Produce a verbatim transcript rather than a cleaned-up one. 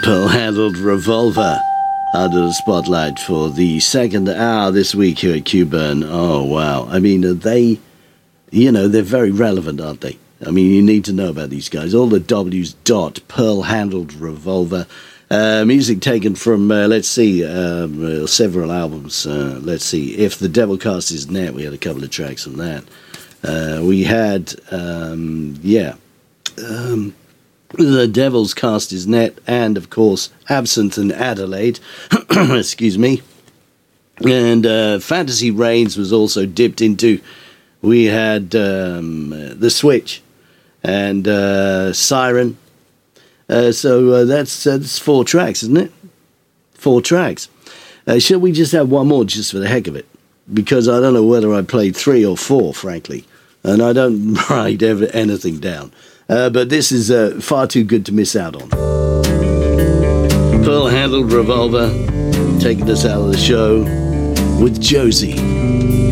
Pearl-handled revolver under the spotlight for the second hour this week here at Q-Burn. Oh, wow. I mean, they, you know, they're very relevant, aren't they? I mean, you need to know about these guys. All the W's dot, Pearl-handled revolver. Uh, music taken from, uh, let's see, um, uh, several albums. Uh, let's see, If the Devil Cast His Net, we had a couple of tracks from that. Uh, we had, um, yeah, um, The Devil's Cast His Net, and, of course, Absinthe and Adelaide. Excuse me. And uh, Fantasy Reigns was also dipped into. We had um, The Switch and uh, Siren. Uh, so uh, that's, uh, that's four tracks, isn't it? Four tracks. Uh, shall we just have one more just for the heck of it? Because I don't know whether I played three or four, frankly. And I don't write ever, anything down. Uh, but this is uh, far too good to miss out on. Pearl-handled revolver, taking us out of the show with Josie.